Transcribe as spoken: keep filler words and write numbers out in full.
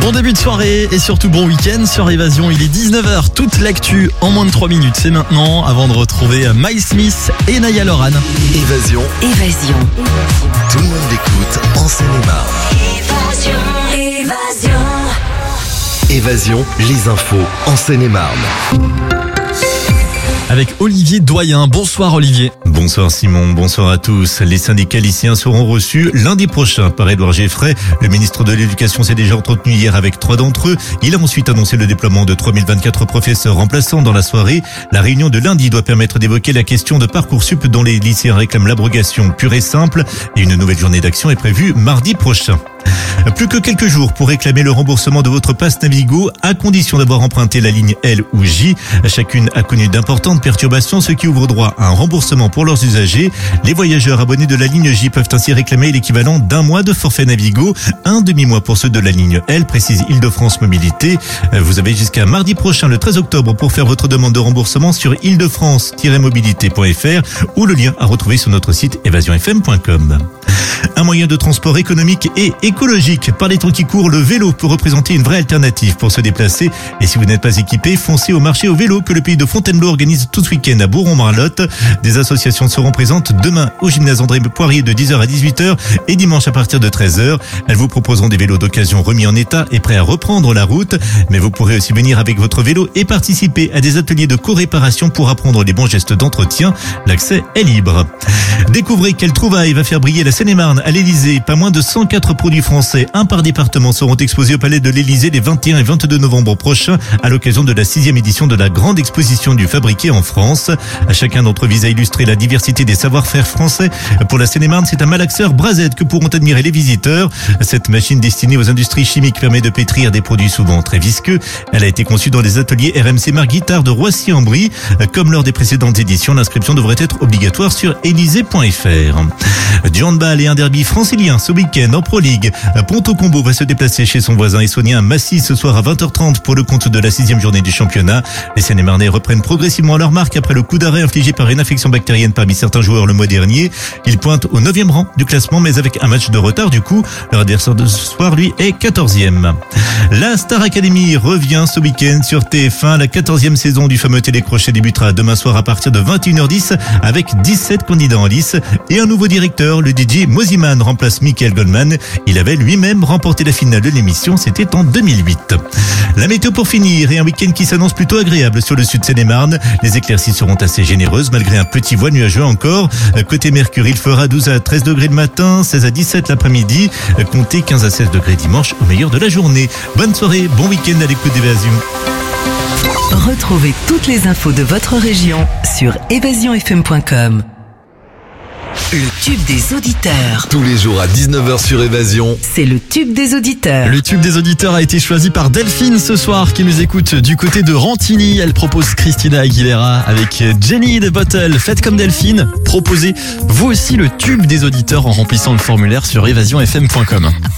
Bon début de soirée et surtout bon week-end sur Évasion. Il est dix-neuf heures, toute l'actu en moins de trois minutes. C'est maintenant, avant de retrouver Miles Smith et Naya Loran. Évasion. Évasion. Tout le monde l'écoute en Seine-et-Marne. Évasion. Évasion. Évasion, les infos en Seine-et-Marne. Avec Olivier Doyen. Bonsoir Olivier. Bonsoir Simon, bonsoir à tous. Les syndicats lycéens seront reçus lundi prochain par Édouard Geffray. Le ministre de l'Éducation s'est déjà entretenu hier avec trois d'entre eux. Il a ensuite annoncé le déploiement de trois mille vingt-quatre professeurs remplaçants dans la soirée. La réunion de lundi doit permettre d'évoquer la question de Parcoursup dont les lycéens réclament l'abrogation pure et simple. Et une nouvelle journée d'action est prévue mardi prochain. Plus que quelques jours pour réclamer le remboursement de votre passe Navigo, à condition d'avoir emprunté la ligne L ou J. Chacune a connu d'importantes perturbations, ce qui ouvre droit à un remboursement pour leurs usagers. Les voyageurs abonnés de la ligne J peuvent ainsi réclamer l'équivalent d'un mois de forfait Navigo, un demi-mois pour ceux de la ligne L, précise Île-de-France Mobilité. Vous avez jusqu'à mardi prochain, le treize octobre, pour faire votre demande de remboursement sur île de france tiret mobilité point f r ou le lien à retrouver sur notre site évasion f m point com. Un moyen de transport économique et écologique. Par les temps qui courent, le vélo peut représenter une vraie alternative pour se déplacer. Et si vous n'êtes pas équipé, foncez au marché au vélo que le pays de Fontainebleau organise tout ce week-end à Bourron-Marlotte. Des associations seront présentes demain au gymnase André Poirier de dix heures à dix-huit heures et dimanche à partir de treize heures. Elles vous proposeront des vélos d'occasion remis en état et prêts à reprendre la route. Mais vous pourrez aussi venir avec votre vélo et participer à des ateliers de co-réparation pour apprendre les bons gestes d'entretien. L'accès est libre. Découvrez quelle trouvaille va faire briller la Seine-et-Marne à l'Élysée. Pas moins de cent quatre produits français, un par département, seront exposés au Palais de l'Élysée les vingt et un et vingt-deux novembre prochains à l'occasion de la sixième édition de la grande exposition du fabriqué en France. Chacun d'entre eux vise à illustrer la diversité des savoir-faire français. Pour la Seine-et-Marne, c'est un malaxeur Brazed que pourront admirer les visiteurs. Cette machine destinée aux industries chimiques permet de pétrir des produits souvent très visqueux. Elle a été conçue dans les ateliers R M C Marguitard de Roissy-en-Brie. Comme lors des précédentes éditions, l'inscription devrait être obligatoire sur élysée point f r. Du handball et un derby francilien ce week-end en Pro League. Ponto Combo va se déplacer chez son voisin essonien Massy ce soir à vingt heures trente pour le compte de la sixième journée du championnat. Les Seine-et-Marnais reprennent progressivement leur marque après le coup d'arrêt infligé par une infection bactérienne parmi certains joueurs le mois dernier. Ils pointent au neuvième rang du classement, mais avec un match de retard du coup. Leur adversaire de ce soir, lui, est quatorzième. La Star Academy revient ce week-end sur T F un. La quatorzième saison du fameux télécrochet débutera demain soir à partir de vingt et une heures dix avec dix-sept candidats en lice et un nouveau directeur. Le D J Moziman remplace Michael Goldman. Il avait lui-même remporté la finale de l'émission, c'était en deux mille huit. La météo pour finir et un week-end qui s'annonce plutôt agréable sur le sud Seine-et-Marne. Les éclaircies seront assez généreuses malgré un petit voile nuageux encore. Côté Mercure, il fera douze à treize degrés le matin, seize à dix-sept l'après-midi. Comptez quinze à seize degrés dimanche au meilleur de la journée. Bonne soirée, bon week-end à l'écoute d'Évasion. Retrouvez toutes les infos de votre région sur évasion f m point com. Le tube des auditeurs. Tous les jours à dix-neuf heures sur Évasion. C'est le tube des auditeurs. Le tube des auditeurs a été choisi par Delphine ce soir qui nous écoute du côté de Rantigny. Elle propose Christina Aguilera avec Jenny the Bottle. Faites comme Delphine, proposez vous aussi le tube des auditeurs en remplissant le formulaire sur évasion f m point com.